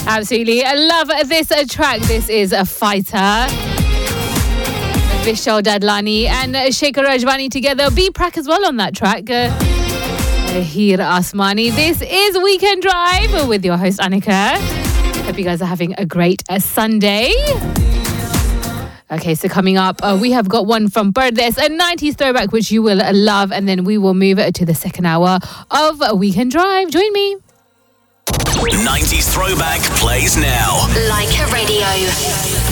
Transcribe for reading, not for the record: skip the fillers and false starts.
Absolutely. I love this track. This is a Fighter. Vishal Dadlani and Shekhar Rajwani together. B-Prack as well on that track. Heer Asmani. This is Weekend Drive with your host Annika. Hope you guys are having a great Sunday. Okay, so coming up, we have got one from Bird. There's a 90s throwback which you will love, and then we will move to the second hour of Weekend Drive. Join me. 90s throwback plays now. Like a Radio.